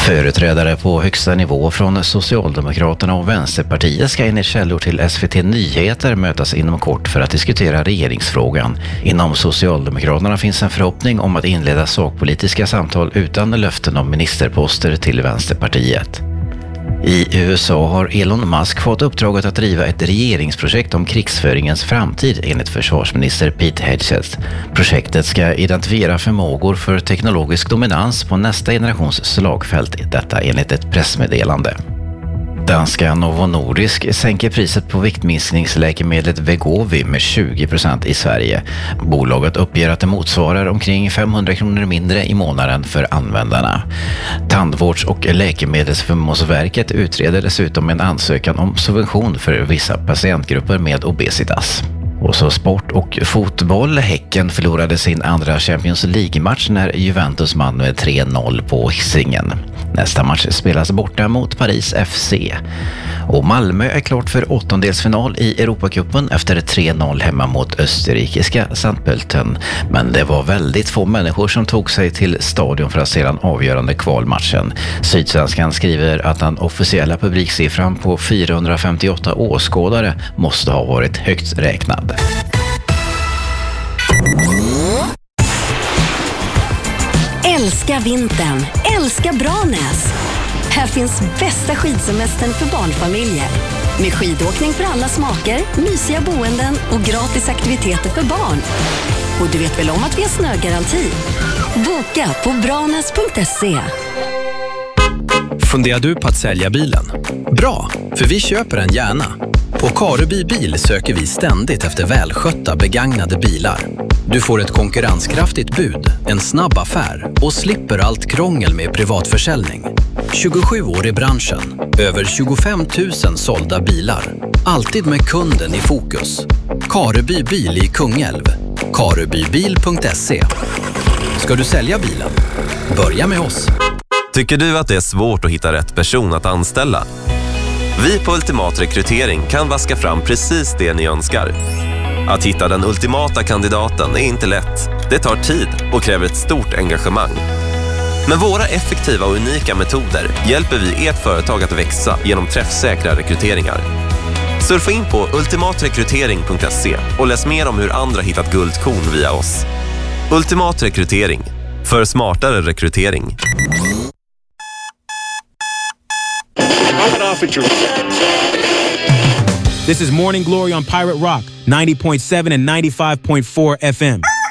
Företrädare på högsta nivå från Socialdemokraterna och Vänsterpartiet ska enligt källor till SVT Nyheter mötas inom kort för att diskutera regeringsfrågan. Inom Socialdemokraterna finns en förhoppning om att inleda sakpolitiska samtal utan löften om ministerposter till Vänsterpartiet. I USA har Elon Musk fått uppdraget att driva ett regeringsprojekt om krigsföringens framtid enligt försvarsminister Pete Hegseth. Projektet ska identifiera förmågor för teknologisk dominans på nästa generations slagfält, detta enligt ett pressmeddelande. Danska Novo Nordisk sänker priset på viktminskningsläkemedlet Wegovy med 20% i Sverige. Bolaget uppger att det motsvarar omkring 500 kronor mindre i månaden för användarna. Tandvårds- och läkemedelsförmånsverket utreder dessutom en ansökan om subvention för vissa patientgrupper med obesitas. Och så sport och fotboll. Häcken förlorade sin andra Champions League-match när Juventus vann med 3-0 på Hisingen. Nästa match spelas borta mot Paris FC. Och Malmö är klart för åttondelsfinal i Europacupen efter 3-0 hemma mot österrikiska St. Pölten. Men det var väldigt få människor som tog sig till stadion för att se den avgörande kvalmatchen. Sydsvenskan skriver att den officiella publiksiffran på 458 åskådare måste ha varit högt räknad. Älska vintern, älska Branäs. Här finns bästa skidsemestern för barnfamiljer. Med skidåkning för alla smaker, mysiga boenden och gratis aktiviteter för barn. Och du vet väl om att vi har snögaranti? Boka på branäs.se. Funderar du på att sälja bilen? Bra, för vi köper den gärna. På Kareby Bil söker vi ständigt efter välskötta begagnade bilar. Du får ett konkurrenskraftigt bud, en snabb affär och slipper allt krångel med privatförsäljning. 27 år i branschen, över 25 000 sålda bilar. Alltid med kunden i fokus. Kareby Bil i Kungälv. Karebybil.se. Ska du sälja bilen? Börja med oss. Tycker du att det är svårt att hitta rätt person att anställa? Vi på Ultimat Rekrytering kan vaska fram precis det ni önskar. Att hitta den ultimata kandidaten är inte lätt. Det tar tid och kräver ett stort engagemang. Med våra effektiva och unika metoder hjälper vi ert företag att växa genom träffsäkra rekryteringar. Surfa in på ultimatrekrytering.se och läs mer om hur andra hittat guldkorn via oss. Ultimat Rekrytering. För smartare rekrytering. This is Morning Glory on Pirate Rock, 90.7 and 95.4 FM.